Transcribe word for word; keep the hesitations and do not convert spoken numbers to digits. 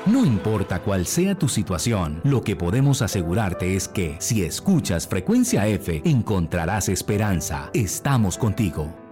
No importa cuál sea tu situación, lo que podemos asegurarte es que si escuchas Frecuencia F, encontrarás esperanza. Estamos contigo.